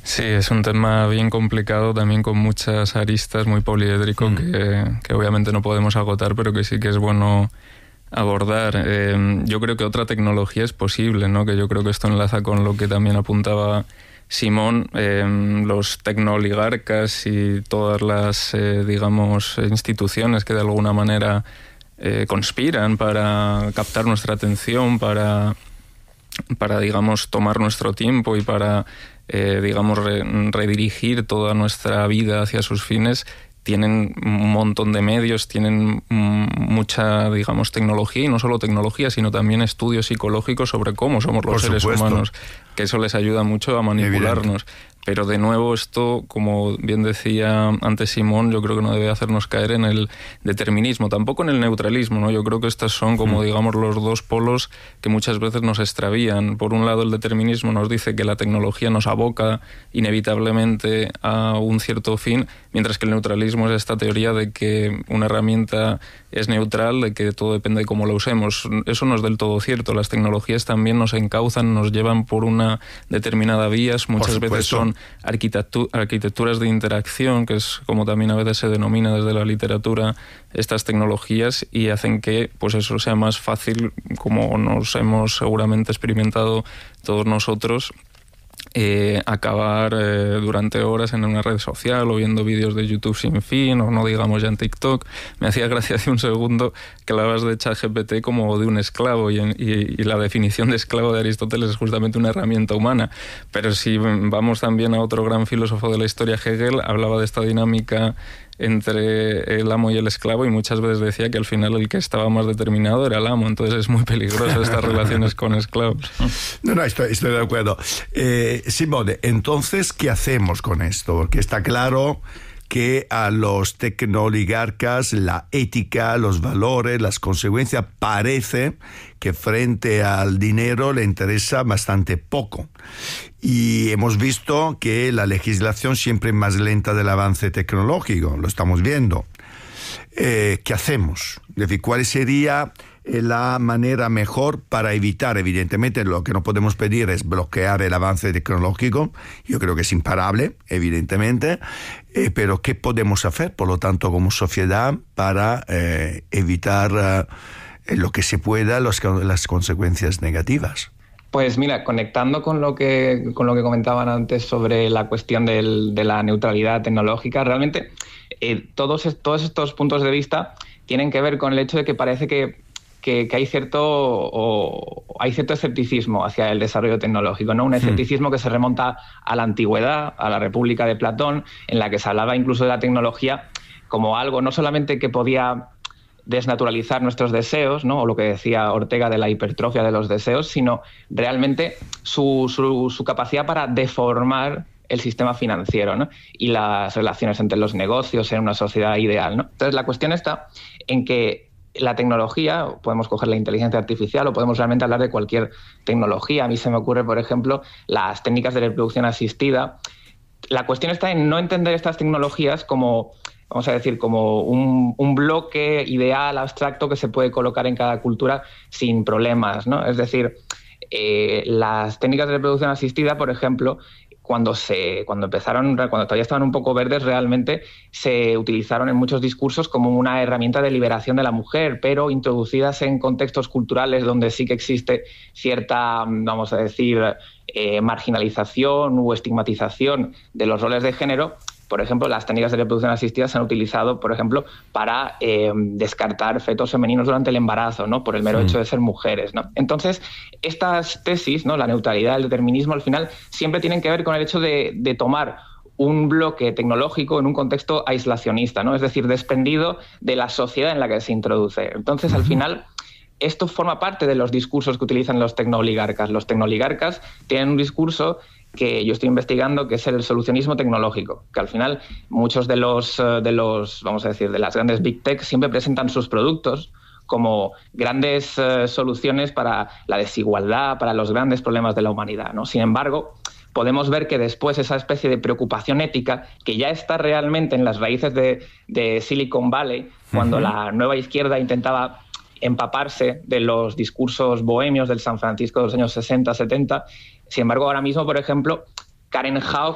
Sí, es un tema bien complicado, también con muchas aristas, muy poliédrico, que obviamente no podemos agotar, pero que sí que es bueno abordar. Yo creo que otra tecnología es posible, ¿no? Que yo creo que esto enlaza con lo que también apuntaba Simón, los tecnooligarcas y todas las, digamos, instituciones que de alguna manera conspiran para captar nuestra atención, para digamos, tomar nuestro tiempo y para, digamos, redirigir toda nuestra vida hacia sus fines. Tienen un montón de medios, tienen mucha, digamos, tecnología, y no solo tecnología, sino también estudios psicológicos sobre cómo somos los seres humanos, que eso les ayuda mucho a manipularnos. Pero de nuevo esto, como bien decía antes Simón, yo creo que no debe hacernos caer en el determinismo, tampoco en el neutralismo, ¿no? Yo creo que estos son como, digamos, los dos polos que muchas veces nos extravían. Por un lado, el determinismo nos dice que la tecnología nos aboca inevitablemente a un cierto fin, mientras que el neutralismo es esta teoría de que una herramienta es neutral, de que todo depende de cómo la usemos. Eso no es del todo cierto. Las tecnologías también nos encauzan, nos llevan por una determinada vía. Muchas veces son arquitecturas de interacción, que es como también a veces se denomina desde la literatura estas tecnologías, y hacen que pues eso sea más fácil, como nos hemos seguramente experimentado todos nosotros, acabar durante horas en una red social o viendo vídeos de YouTube sin fin, o no digamos ya en TikTok. Me hacía gracia hace un segundo que hablabas de ChatGPT como de un esclavo, y la definición de esclavo de Aristóteles es justamente una herramienta humana. Pero si vamos también a otro gran filósofo de la historia, Hegel, hablaba de esta dinámica entre el amo y el esclavo, y muchas veces decía que al final el que estaba más determinado era el amo. Entonces es muy peligroso estas relaciones con esclavos. No, estoy de acuerdo. Simone, entonces, ¿qué hacemos con esto? Porque está claro que a los tecnooligarcas la ética, los valores, las consecuencias, parece que frente al dinero le interesa bastante poco. Y hemos visto que la legislación siempre es más lenta del avance tecnológico, lo estamos viendo. ¿Qué hacemos? Es decir, ¿cuál sería la manera mejor para evitar? Evidentemente, lo que no podemos pedir es bloquear el avance tecnológico. Yo creo que es imparable, evidentemente. Pero ¿qué podemos hacer, por lo tanto, como sociedad, para evitar lo que se pueda, las consecuencias negativas? Pues mira, conectando con lo que comentaban antes sobre la cuestión de la neutralidad tecnológica, realmente todos estos puntos de vista tienen que ver con el hecho de que parece que hay cierto escepticismo hacia el desarrollo tecnológico, ¿no? Un escepticismo que se remonta a la antigüedad, a la República de Platón, en la que se hablaba incluso de la tecnología como algo no solamente que podía desnaturalizar nuestros deseos, ¿no? O lo que decía Ortega de la hipertrofia de los deseos, sino realmente su capacidad para deformar el sistema financiero, ¿no? Y las relaciones entre los negocios en una sociedad ideal, ¿no? Entonces la cuestión está en que la tecnología, podemos coger la inteligencia artificial o podemos realmente hablar de cualquier tecnología. A mí se me ocurre, por ejemplo, las técnicas de reproducción asistida. La cuestión está en no entender estas tecnologías como, vamos a decir, como un bloque ideal, abstracto, que se puede colocar en cada cultura sin problemas, ¿no? Es decir, las técnicas de reproducción asistida, por ejemplo, cuando todavía estaban un poco verdes, realmente se utilizaron en muchos discursos como una herramienta de liberación de la mujer, pero introducidas en contextos culturales donde sí que existe cierta, vamos a decir, marginalización u estigmatización de los roles de género. Por ejemplo, las técnicas de reproducción asistida se han utilizado, por ejemplo, para descartar fetos femeninos durante el embarazo, ¿no? Por el mero hecho de ser mujeres, ¿no? Entonces, estas tesis, ¿no? La neutralidad, el determinismo, al final, siempre tienen que ver con el hecho de tomar un bloque tecnológico en un contexto aislacionista, ¿no? Es decir, desprendido de la sociedad en la que se introduce. Entonces, al final, esto forma parte de los discursos que utilizan los tecnooligarcas. Los tecnooligarcas tienen un discurso que yo estoy investigando, que es el solucionismo tecnológico, que al final muchos de los vamos a decir, de las grandes big tech siempre presentan sus productos como grandes soluciones para la desigualdad, para los grandes problemas de la humanidad, ¿no? Sin embargo, podemos ver que después esa especie de preocupación ética, que ya está realmente en las raíces de Silicon Valley, cuando la nueva izquierda intentaba empaparse de los discursos bohemios del San Francisco de los años 60, 70. Sin embargo, ahora mismo, por ejemplo, Karen Haug